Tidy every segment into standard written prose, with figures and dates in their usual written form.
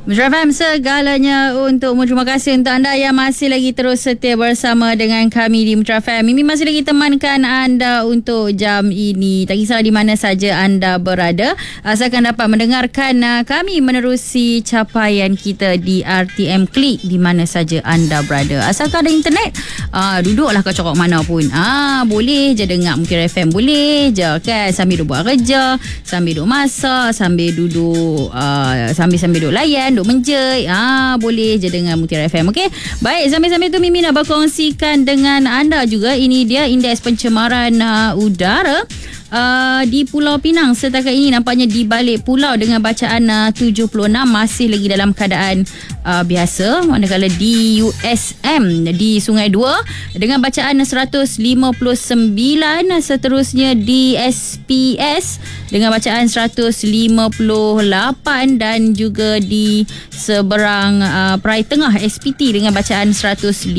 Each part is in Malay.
Mutiara FM segalanya untukmu. Terima kasih untuk anda yang masih lagi terus setia bersama dengan kami di Mutiara FM. Mimi masih lagi temankan anda untuk jam ini. Tak kisah di mana saja anda berada, asalkan dapat mendengarkan kami menerusi capaian kita di RTM Klik di mana saja anda berada. Asalkan ada internet, duduklah kat cokok mana pun. Boleh je dengar Mutiara FM, boleh je kan, sambil duduk buat kerja, sambil duduk masak, sambil duduk sambil duduk layan, duduk menjek, boleh je dengan Mutiara FM. Okey, baik, sambil-sambil tu Mimi nak berkongsikan dengan anda juga. Ini dia indeks pencemaran udara di Pulau Pinang setakat ini. Nampaknya di balik pulau dengan bacaan 76 masih lagi dalam keadaan biasa, manakala di USM di Sungai Dua dengan bacaan 159, seterusnya di SPS dengan bacaan 158 dan juga di seberang Perai Tengah SPT dengan bacaan 154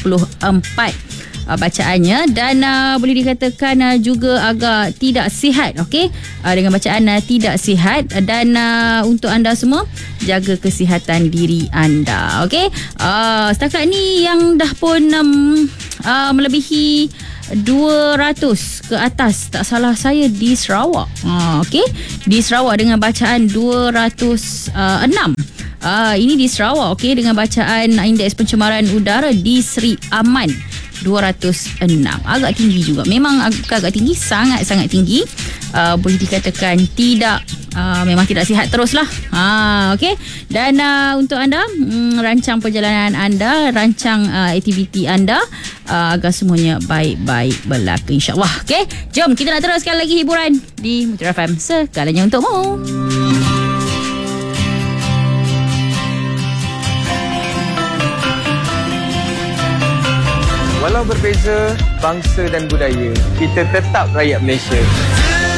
bacaannya, dan boleh dikatakan juga agak tidak sihat, okey, dengan bacaan tidak sihat. Dan untuk anda semua, jaga kesihatan diri anda, okey. Setakat ni yang dah pun melebihi 200 ke atas, tak salah saya, di Sarawak. Okey, di Sarawak dengan bacaan 206. Ini di Sarawak, okey, dengan bacaan indeks pencemaran udara di Seri Aman 206. Agak tinggi juga. Memang agak tinggi, sangat-sangat tinggi. Boleh dikatakan tidak, memang tidak sihat teruslah. Okey. Dan untuk anda, rancang perjalanan anda, rancang aktiviti anda, agar semuanya baik-baik berlaku, insya-Allah. Okey, jom kita nak teruskan lagi hiburan di Mutiara FM, segalanya untukmu. Walau berbeza bangsa dan budaya, kita tetap rakyat Malaysia.